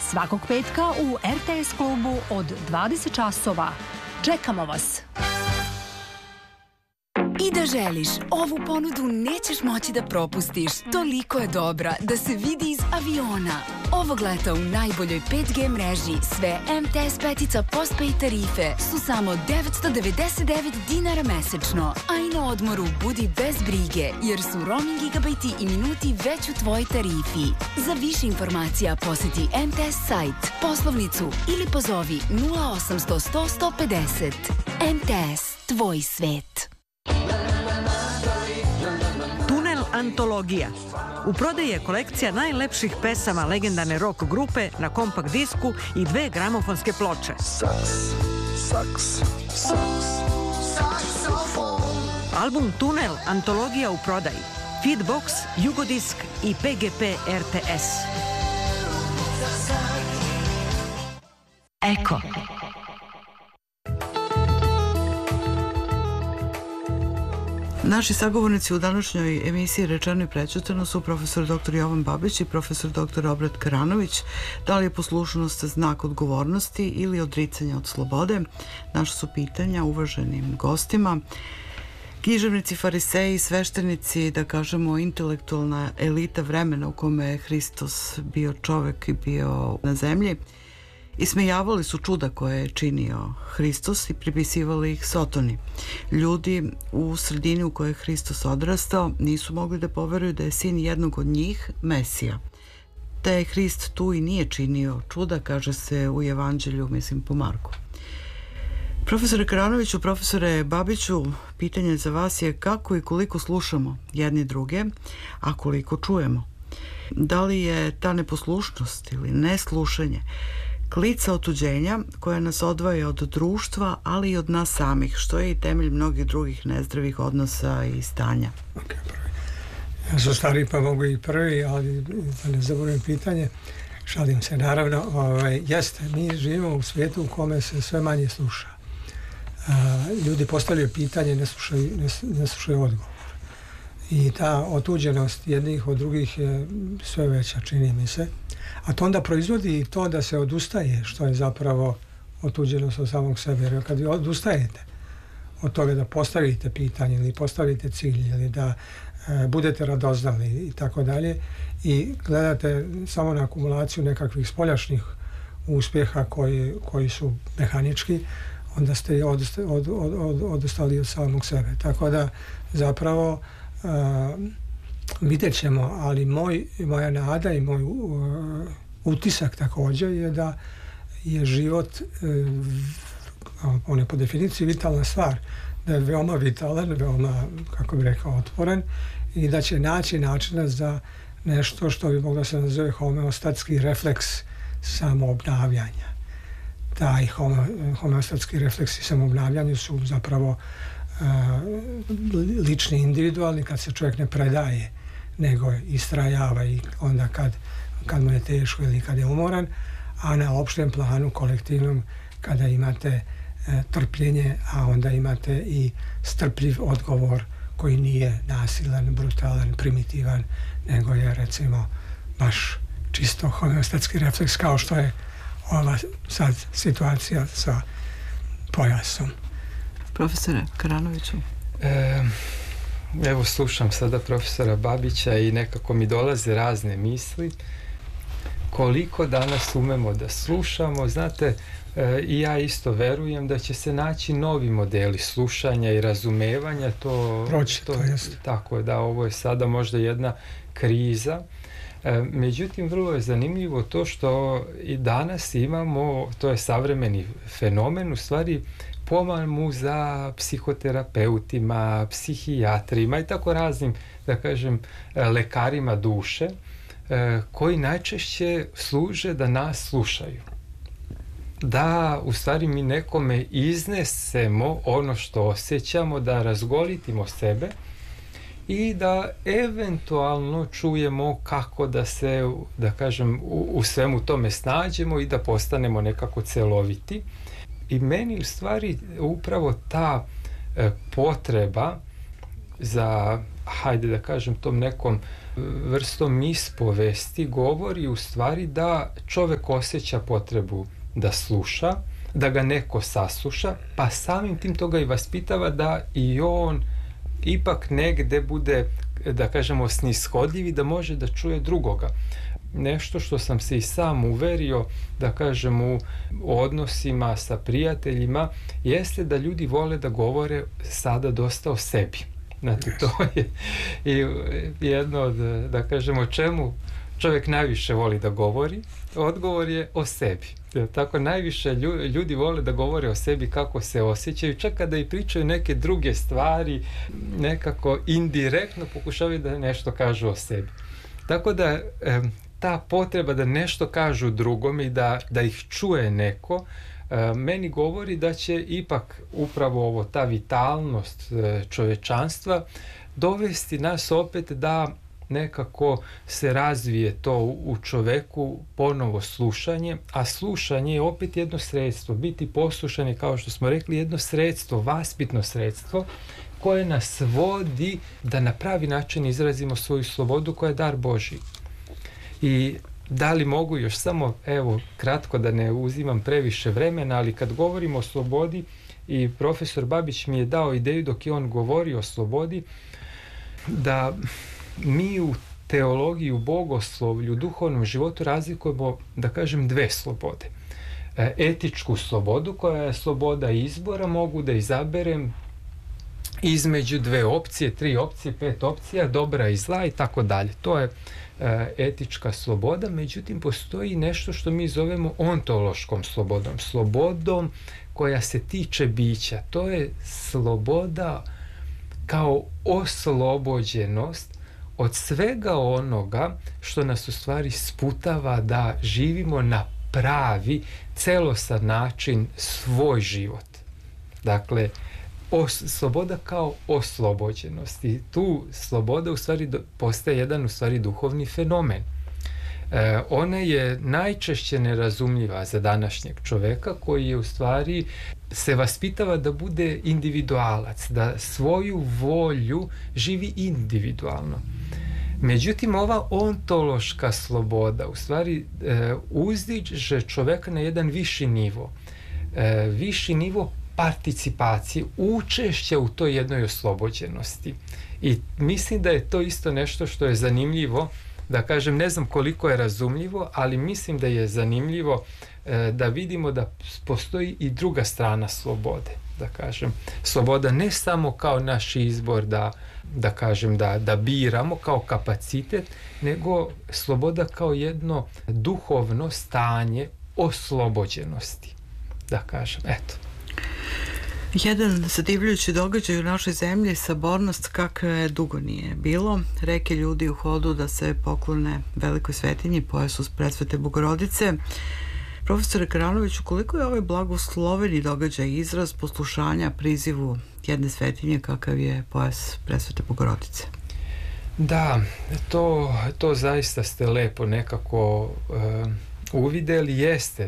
svakog petka u RTS klubu od 20 časova. Čekamo vas! I da želiš, ovu ponudu nećeš moći da propustiš. Toliko je dobra da se vidi iz aviona. Ovog leta u najboljoj 5G mreži sve MTS petica postpaid tarife su samo 999 dinara mesečno. A i na odmoru budi bez brige, jer su roaming gigabajti i minuti već u tvojoj tarifi. Za više informacija poseti MTS sajt, poslovnicu ili pozovi 0800 100 150. MTS, tvoj svet. Tunel antologija. U prodaji je kolekcija najlepših pesama legendarne rock grupe na kompakt disku i 2 gramofonske ploče. Album Tunel antologija u prodaji. Feedbox, Jugodisk i PGP RTS. Eko. Naši sagovornici u današnjoj emisiji Rečeno i prećutano su profesor dr. Jovan Babić i profesor dr. Obrat Karanović. Da li je poslušnost znak odgovornosti ili odricanja od slobode? Naša su pitanja uvaženim gostima. Književnici, fariseji, sveštenici, da kažemo intelektualna elita vremena u kome je Hristos bio čovek i bio na zemlji, ismejavali su čuda koje je činio Hristos i pripisivali ih Sotoni. Ljudi u sredini u kojoj je Hristos odrastao nisu mogli da poveruju da je sin jednog od njih Mesija. Da je Hrist tu i nije činio čuda, kaže se u Evanđelju, mislim po Marku. Profesore Karanoviću, profesore Babiću, pitanje za vas je kako i koliko slušamo jedni druge, a koliko čujemo. Da li je ta neposlušnost ili neslušanje klica otuđenja koja nas odvaja od društva, ali i od nas samih, što je i temelj mnogih drugih nezdravih odnosa i stanja? Ja sam stariji pa mogu i prvi, ali da ne zaboravim pitanje, šalim se naravno, jeste, mi živimo u svijetu u kome se sve manje sluša. Ljudi postavljaju pitanje, ne slušaju odgovor. I ta otuđenost jednih od drugih je sve veća, čini mi se. A to onda proizvodi i to da se odustaje, što je zapravo otuđenost od samog sebe. Jer kad odustajete od toga da postavite pitanje ili postavite cilj ili da budete radoznali i tako dalje i gledate samo na akumulaciju nekakvih spoljašnjih uspjeha koji su mehanički, onda ste odustali od samog sebe. Tako da zapravo vidjet ćemo, ali moja nada i moj utisak također je da je život, on je po definiciji vitalna stvar, da je veoma vitalan, veoma, kako bih rekao, otvoren i da će naći načina za nešto što bi moglo se nazove homeostatski refleks samoobnavljanja. Taj homeostatski refleksi samoobnavljanja su zapravo lični, individualni, kad se čovjek ne predaje, nego istrajava i onda kad mu je teško ili kad je umoran, a na opštem planu, kolektivnom, kada imate trpljenje, a onda imate i strpljiv odgovor koji nije nasilan, brutalan, primitivan, nego je recimo baš čisto homeostatski refleks, kao što je ova sad situacija sa pojasom. Profesore Karanoviću. Evo slušam sada profesora Babića i nekako mi dolaze razne misli. Koliko danas umemo da slušamo, znate, i ja isto verujem da će se naći novi modeli slušanja i razumevanja. Tako je, da, ovo je sada možda jedna kriza. Međutim, vrlo je zanimljivo to što i danas imamo, to je savremeni fenomen, u stvari pomamu za psihoterapeutima, psihijatrima i tako raznim, da kažem, lekarima duše, koji najčešće služe da nas slušaju. Da, u stvari mi nekome iznesemo ono što osjećamo, da razgolitimo sebe i da eventualno čujemo kako da se, da kažem, u svemu tome snađemo i da postanemo nekako celoviti. I meni u stvari upravo ta potreba za, hajde da kažem, tom nekom vrstom ispovesti govori u stvari da čovjek osjeća potrebu da sluša, da ga neko sasluša, pa samim tim toga i vaspitava da i on ipak negde bude, da kažemo, snishodljiv i da može da čuje drugoga. Nešto što sam se i sam uverio, da kažem, u odnosima sa prijateljima, jeste da ljudi vole da govore sada dosta o sebi. Znate, to je i jedno od, da kažemo, o čemu čovjek najviše voli da govori, odgovor je o sebi. Tako najviše ljudi vole da govore o sebi, kako se osjećaju, čak kada i pričaju neke druge stvari, nekako indirektno pokušavaju da nešto kažu o sebi. Tako da ta potreba da nešto kažu drugom i da ih čuje neko, meni govori da će ipak upravo ta vitalnost čovečanstva dovesti nas opet da nekako se razvije to u čoveku ponovo slušanje, a slušanje je opet jedno sredstvo. Biti poslušan je, kao što smo rekli, jedno sredstvo, vaspitno sredstvo koje nas vodi da na pravi način izrazimo svoju slobodu koja je dar Božji. I da li mogu još samo, evo, kratko, da ne uzimam previše vremena, ali kad govorimo o slobodi, i profesor Babić mi je dao ideju dok je on govori o slobodi, da mi u teologiji, u bogoslovlju, u duhovnom životu razlikujemo, da kažem, dve slobode. Etičku slobodu, koja je sloboda izbora, mogu da izaberem između dve opcije, 3 opcije, 5 opcija, dobra i zla i tako dalje. To je etička sloboda, međutim postoji nešto što mi zovemo ontološkom slobodom. Slobodom koja se tiče bića. To je sloboda kao oslobođenost od svega onoga što nas u stvari sputava da živimo na pravi, celosan način svoj život. Dakle, sloboda kao oslobođenost. I tu sloboda u stvari postaje jedan u stvari duhovni fenomen. Ona je najčešće nerazumljiva za današnjeg čoveka koji je u stvari se vaspitava da bude individualac, da svoju volju živi individualno. Međutim, ova ontološka sloboda u stvari uzdiže čoveka na jedan viši nivo. Viši nivo participacije, učešća u toj jednoj oslobođenosti. I mislim da je to isto nešto što je zanimljivo, da kažem, ne znam koliko je razumljivo, ali mislim da je zanimljivo da vidimo da postoji i druga strana slobode, da kažem. Sloboda ne samo kao naš izbor da kažem, da biramo kao kapacitet, nego sloboda kao jedno duhovno stanje oslobođenosti, da kažem. Eto. Jedan zadivljujući događaj u našoj zemlji, sabornost kakve dugo nije bilo. Reke ljudi u hodu da se poklone velikoj svetinji, pojasu presvete Bogorodice. Profesore Karanoviću, koliko je ovaj blagosloveni događaj izraz poslušanja prizivu jedne svetinje kakav je pojas presvete Bogorodice? Da, to zaista ste lepo nekako uvideli, jeste.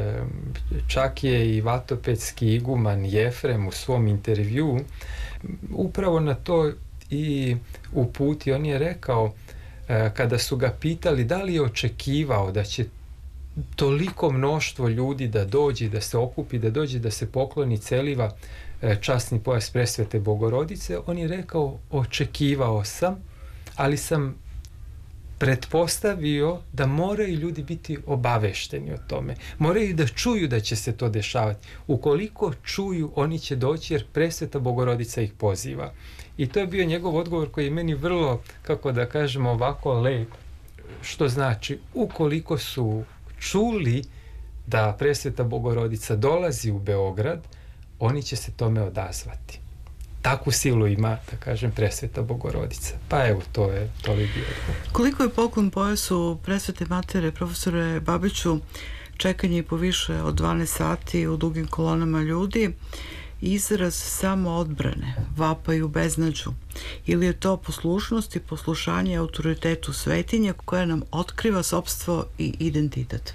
Čak je i vatopedski iguman Jefrem u svom intervju upravo na to i uputio. On je rekao, kada su ga pitali da li je očekivao da će toliko mnoštvo ljudi da dođe, da se okupi, da dođe, da se pokloni, celiva časni pojas presvete Bogorodice, on je rekao, očekivao sam, ali sam pretpostavio da moraju ljudi biti obavešteni o tome. Moraju da čuju da će se to dešavati. Ukoliko čuju, oni će doći jer presveta Bogorodica ih poziva. I to je bio njegov odgovor koji je meni vrlo, kako da kažemo, ovako lep. Što znači, ukoliko su čuli da presveta Bogorodica dolazi u Beograd, oni će se tome odazvati. Takvu silu ima, da kažem, presveta Bogorodica. Pa evo, to bi bio. Koliko je poklon pojasu presvete matere, profesore Babiću, čekanje i po više od 12 sati u dugim kolonama ljudi, izraz samo odbrane, vapaju beznađu, ili je to poslušnost i poslušanje autoritetu svetinje koja nam otkriva sopstvo i identitet?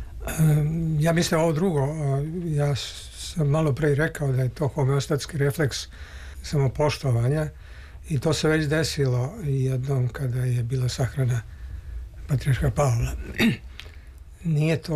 Ja mislim ovo drugo. Ja sam malo pre rekao da je to homeostatski refleks samopoštovanja I to se već desilo jednom kada je bila sahrana patrijarha Pavla. Nije to